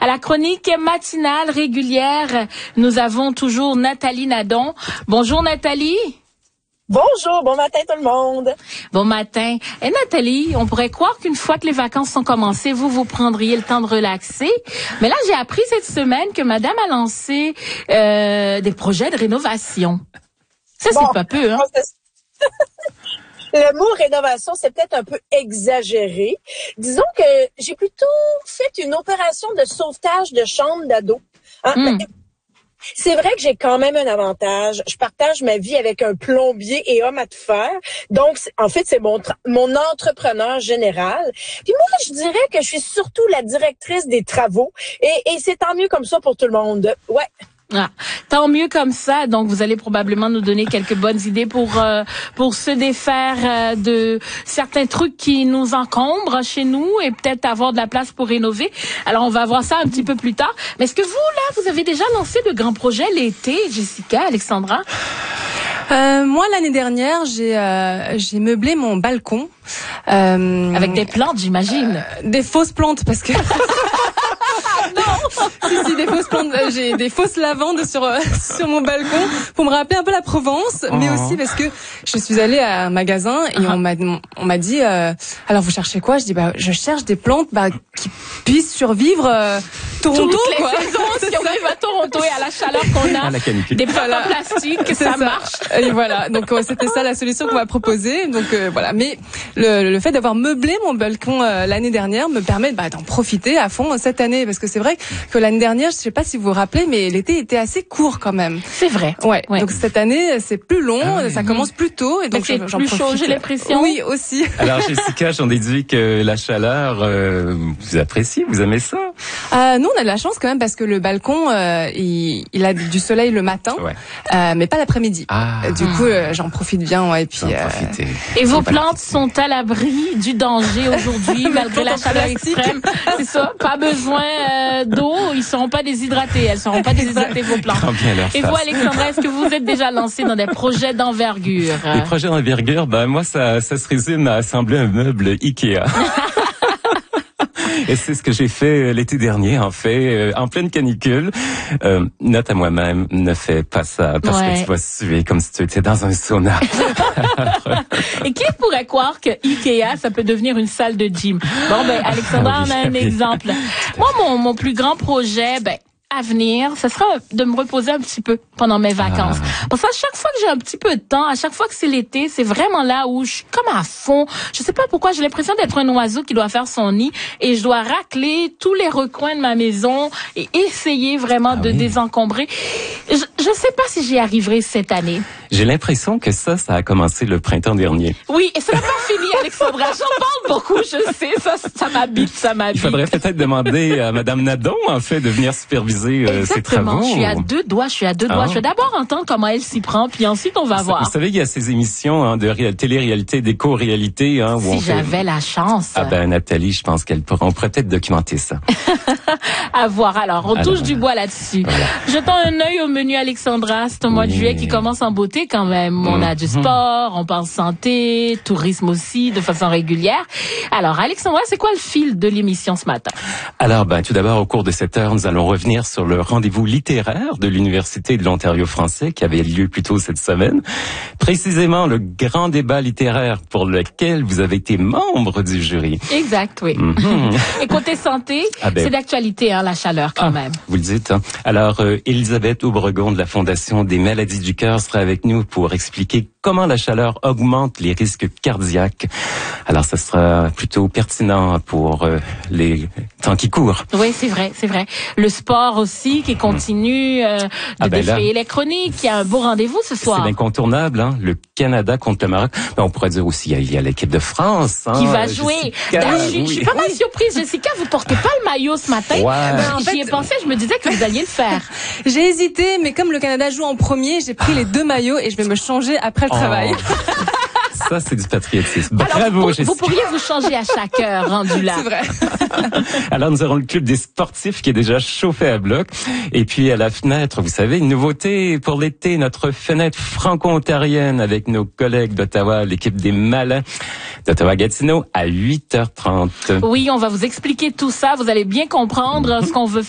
À la chronique matinale régulière, nous avons toujours Nathalie Nadon. Bonjour Nathalie. Bonjour, bon matin tout le monde. Bon matin. Et Nathalie, on pourrait croire qu'une fois que les vacances sont commencées, vous prendriez le temps de relaxer. Mais là, j'ai appris cette semaine que madame a lancé des projets de rénovation. Ça, c'est pas peu, hein? Le mot rénovation, c'est peut-être un peu exagéré. Disons que j'ai plutôt fait une opération de sauvetage de chambre d'ado. C'est vrai que j'ai quand même un avantage. Je partage ma vie avec un plombier et homme à tout faire. Donc, en fait, c'est mon entrepreneur général. Puis moi, je dirais que je suis surtout la directrice des travaux. Et c'est tant mieux comme ça pour tout le monde. Ouais. Ah, tant mieux comme ça. Donc, vous allez probablement nous donner quelques bonnes idées pour se défaire de certains trucs qui nous encombrent chez nous et peut-être avoir de la place pour rénover. Alors, on va voir ça un petit peu plus tard. Mais est-ce que vous, là, vous avez déjà lancé de grands projets l'été, Jessica, Alexandra? Moi, l'année dernière, j'ai meublé mon balcon. Avec des plantes, j'imagine. Des fausses plantes, parce que... Si, des fausses plantes. J'ai des fausses lavandes sur mon balcon pour me rappeler un peu la Provence, mais aussi parce que je suis allée à un magasin et on m'a dit alors vous cherchez quoi? Je dis je cherche des plantes qui puissent survivre Toronto, toutes les saisons qui arrivent à Toronto et à la chaleur qu'on a. À la canicule. Des plantes en plastique, ça marche. Et voilà. Donc c'était ça la solution qu'on m'a proposée. Donc voilà. Mais le fait d'avoir meublé mon balcon l'année dernière me permet d'en profiter à fond cette année, parce que c'est vrai que l'année dernière, je sais pas si vous vous rappelez, mais l'été était assez court quand même. C'est vrai. Ouais. Donc cette année, c'est plus long, ça commence plus tôt, et donc c'est plus chaud, j'ai l'impression. Oui, aussi. Alors Jessica, j'en déduis que la chaleur, vous appréciez, vous aimez ça? Nous, on a de la chance quand même, parce que le balcon, il a du soleil le matin, mais pas l'après-midi. Du coup, j'en profite bien, et puis. Et vos plantes sont à l'abri du danger aujourd'hui, malgré la chaleur extrême. C'est ça. Pas besoin d'eau, ils seront pas déshydratés, elles seront pas déshydratées vos plantes. Et vous, Alexandra, est-ce que vous êtes déjà lancée dans des projets d'envergure? Des projets d'envergure, moi ça se résume à assembler un meuble Ikea. Et c'est ce que j'ai fait l'été dernier, en pleine canicule. Note à moi-même, ne fais pas ça, parce que tu vas suer comme si tu étais dans un sauna. Et qui pourrait croire que Ikea, ça peut devenir une salle de gym? Bon, Alexandra en a un exemple. Moi, mon plus grand projet, à venir, ce sera de me reposer un petit peu pendant mes vacances. Parce que à chaque fois que j'ai un petit peu de temps, à chaque fois que c'est l'été, c'est vraiment là où je suis comme à fond. Je sais pas pourquoi, j'ai l'impression d'être un oiseau qui doit faire son nid et je dois racler tous les recoins de ma maison et essayer vraiment de désencombrer. Je sais pas si j'y arriverai cette année. J'ai l'impression que ça a commencé le printemps dernier. Oui, et ça n'a pas fini, Alexandra. J'en parle beaucoup, je sais, ça m'habite. Il faudrait peut-être demander à madame Nadon, de venir superviser ces travaux. Je suis à deux doigts. Je vais d'abord entendre comment elle s'y prend, puis ensuite on va voir. Vous savez, il y a ces émissions de télé-réalité, d'éco-réalité. Si j'avais la chance. Nathalie, je pense on pourrait peut-être documenter ça. À voir. Alors, on touche du bois là-dessus. Voilà. Jetons un œil au menu, Alexandra. C'est un mois de juillet qui commence en beauté quand même. On a du sport, on parle santé, tourisme aussi, de façon régulière. Alors, Alexandra, c'est quoi le fil de l'émission ce matin? Alors, tout d'abord, au cours de cette heure, nous allons revenir sur le rendez-vous littéraire de l'Université de l'Ontario français qui avait lieu plus tôt cette semaine. Précisément, le grand débat littéraire pour lequel vous avez été membre du jury. Exact, oui. Et côté santé, c'est d'actualité, la chaleur quand même. Vous le dites. Alors, Elisabeth Aubregon de la Fondation des maladies du cœur sera avec nous pour expliquer comment la chaleur augmente les risques cardiaques. Alors, ça sera plutôt pertinent pour les temps qui courent. Oui, c'est vrai. Le sport aussi qui continue de défrayer les chroniques. Il y a un beau rendez-vous ce soir. C'est l'incontournable, le Canada contre le Maroc. On pourrait dire aussi, il y a l'équipe de France. Qui va jouer. Je suis pas mal surprise, Jessica, vous portez pas le maillot ce matin. En fait, j'y ai pensé, je me disais que vous alliez le faire. J'ai hésité, mais comme le Canada joue en premier, j'ai pris les deux maillots et je vais me changer après le travail. Ça, c'est du patriotisme. Alors, Bravo, Jessica. Vous pourriez vous changer à chaque heure, rendu là. C'est vrai. Alors, nous aurons le club des sportifs qui est déjà chauffé à bloc. Et puis, à la fenêtre, vous savez, une nouveauté pour l'été, notre fenêtre franco-ontarienne avec nos collègues d'Ottawa, l'équipe des Malins d'Ottawa-Gatineau à 8h30. Oui, on va vous expliquer tout ça. Vous allez bien comprendre ce qu'on veut